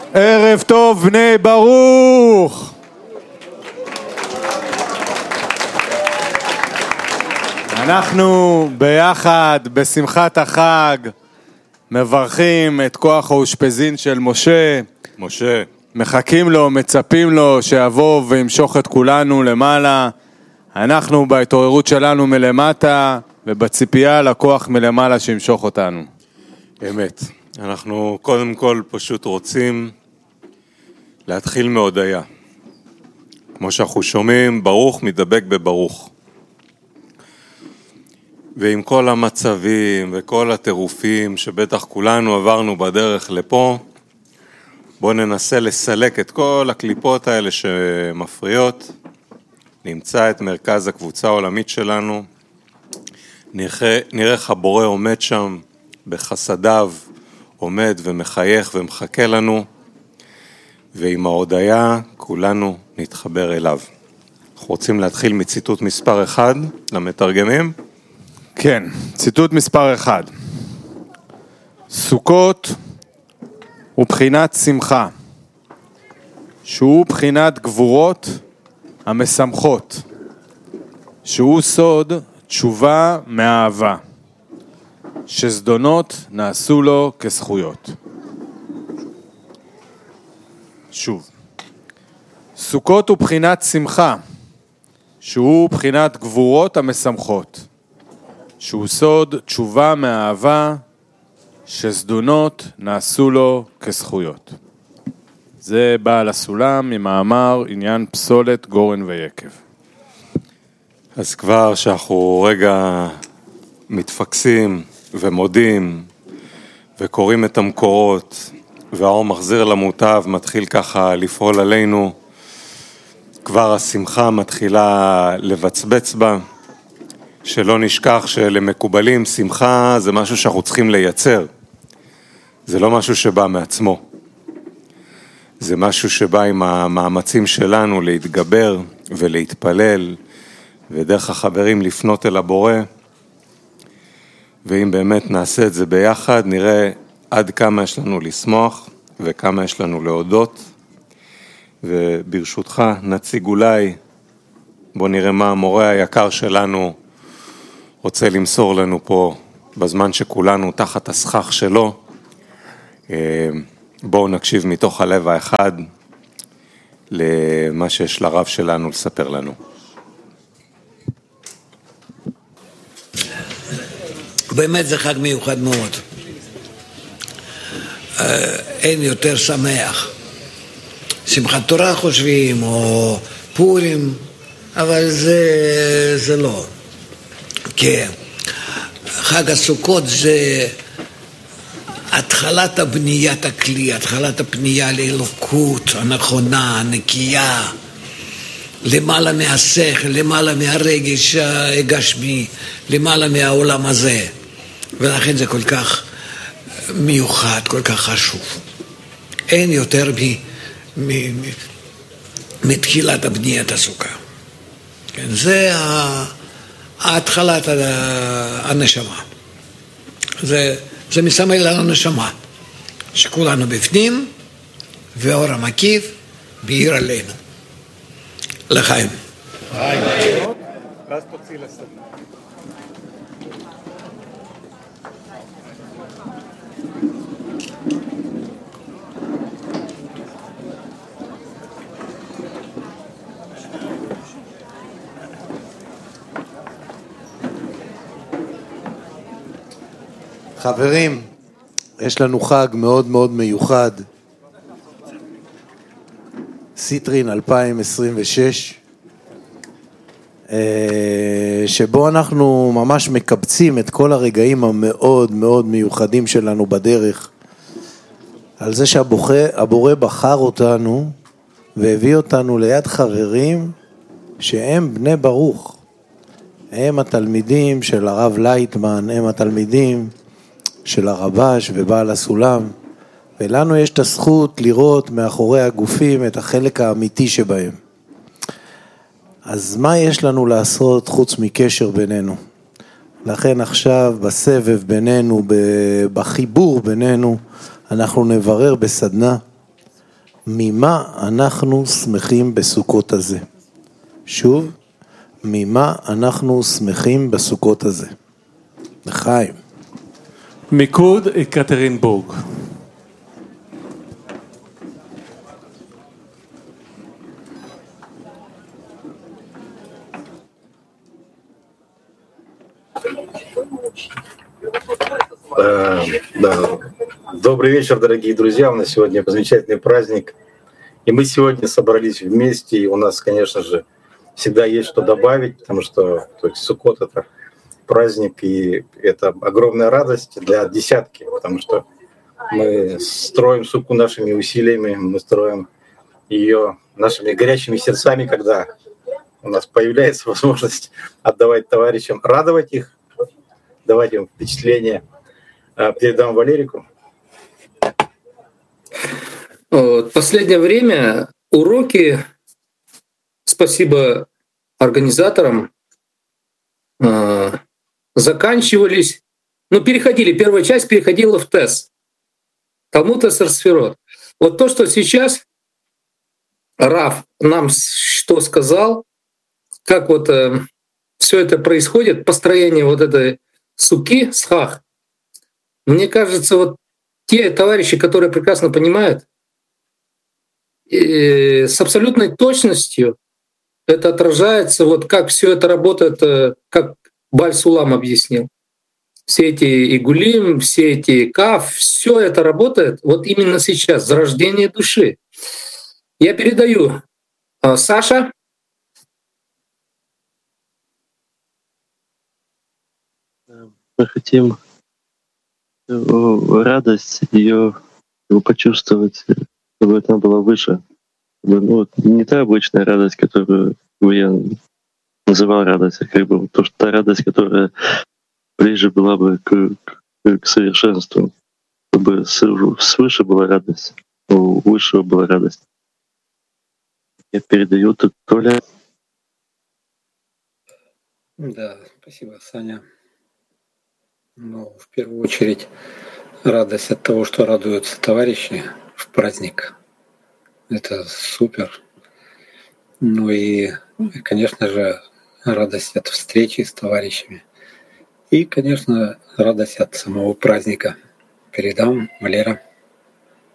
ערב טוב בני ברוך. אנחנו ביחד בשמחת החג מברכים את כוח האושפזין של משה. מחכים לו, מצפים לו שיבוא וימשוך את כולנו למעלה. אנחנו בהתעוררות שלנו מלמטה ובציפייה לכוח מלמעלה שימשוך אותנו. אמת. אנחנו קודם כל פשוט רוצים להתחיל מהודיה. כמו שאנחנו שומעים, ברוך מדבק בברוך. ועם כל המצבים וכל הטירופים שבטח כולנו עברנו בדרך לפה, בואו ננסה לסלק את כל הקליפות האלה שמפריעות, נמצא את מרכז הקבוצה העולמית שלנו, נראה איך הבורא עומד שם בחסדיו, עומד ומחייך ומחכה לנו, ועם ההודיה כולנו נתחבר אליו. אנחנו רוצים להתחיל מציטוט מספר 1 למתרגמים. כן, ציטוט מספר 1. סוכות הוא בחינת שמחה, שהוא בחינת גבורות המשמחות, שהוא סוד תשובה מהאהבה, שזדונות נעשו לו כזכויות. שוב, סוכות הוא בחינת שמחה, שהוא בחינת גבורות המשמחות, שהוא סוד תשובה מהאהבה, שזדונות נעשו לו כזכויות. זה בעל הסולם ממאמר עניין פסולת גורן ויקב. אז כבר שאנחנו רגע מתפקסים ומודים וקוראים את המקורות והאור מחזיר למוטב מתחיל ככה לפעול עלינו, כבר השמחה מתחילה לבצבץ בה. שלא נשכח שלמקובלים שמחה זה משהו שאנחנו צריכים לייצר. זה לא משהו שבא מעצמו. זה משהו שבא עם המאמצים שלנו להתגבר ולהתפלל, ודרך החברים לפנות אל הבורא. ואם באמת נעשה את זה ביחד, נראה עד כמה יש לנו לשמוח וכמה יש לנו להודות. וברשותך נציג אולי, בוא נראה מה המורה היקר שלנו רוצה למסור לנו פה בזמן שכולנו תחת הסכך שלו. בואו נקשיב מתוך הלב האחד למה שיש לרב שלנו לספר לנו. באמת זה חג מיוחד מאוד. אין יותר שמח. שמחת תורה חושבים, או פורים, אבל זה לא. כן. חג הסוכות זה התחלת הבניית הכלי, התחלת הפנייה לאלוקות הנכונה, הנקייה, למעלה מהשכל, למעלה מהרגש הגשמי, למעלה מהעולם הזה. ולכן זה כל כך מיוחד, כל כך חשוב. אין יותר מתחילת הבניית הסוכה. כן, זה התחלת הנשמה. זה מסמל על הנשמה, שכולנו בפנים, ואור המקיף בהיר עלינו. לחיים. ואז תוציא לסדר. חברים, יש לנו חג מאוד מאוד מיוחד, סיטרין 2026, שבו אנחנו ממש מקבצים את כל הרגעים המאוד מאוד מיוחדים שלנו בדרך, על זה שהבורא בחר אותנו והביא אותנו ליד חברים שהם בני ברוך, הם התלמידים של הרב לייטמן, הם התלמידים של הרבש ובעל הסולם, ולנו יש את הזכות לראות מאחורי הגופים את החלק האמיתי שבהם. אז מה יש לנו לעשות חוץ מקשר בינינו? לכן עכשיו בסבב בינינו, בחיבור בינינו, אנחנו נברר בסדנה ממה אנחנו שמחים בסוכות הזה? שוב, ממה אנחנו שמחים בסוכות הזה? לחיים. מיקוד יקטרינבורג. Да. Добрый вечер, дорогие друзья. У нас сегодня замечательный праздник. И мы сегодня собрались вместе. И у нас, конечно же, всегда есть что добавить, потому что Суккот — это праздник, и это огромная радость для десятки, потому что мы строим суку нашими усилиями, мы строим ее нашими горячими сердцами, когда у нас появляется возможность отдавать товарищам, радовать их, давать им впечатление. Передам Валерику. В последнее время уроки, спасибо организаторам, заканчивались, переходили, первая часть переходила в ТЭС, Талмуд Эсер Сферот. Вот то, что сейчас Рав нам что сказал, как вот все это происходит, построение вот этой суки, схах, мне кажется, вот те товарищи, которые прекрасно понимают, с абсолютной точностью это отражается, вот как все это работает, как Баль Сулам объяснил. Все эти игулим, все эти каф, все это работает вот именно сейчас, зарождение души. Я передаю Саша. Мы хотим радость ее почувствовать, чтобы она была выше. Не та обычная радость, которую я называл радость, а та радость, которая ближе была бы к совершенству, чтобы свыше была радость, у высшего была радость. Я передаю тут Толя. Да, спасибо, Саня. В первую очередь, радость от того, что радуются товарищи в праздник. Это супер. И, конечно же, радость от встречи с товарищами. И, конечно, радость от самого праздника. Передам, Валера.